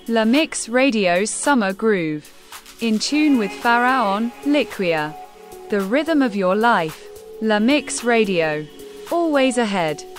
La Mix Radio's Summer Groove. In tune with Pharaon, Liquia. The rhythm of your life. La Mix Radio. Always ahead.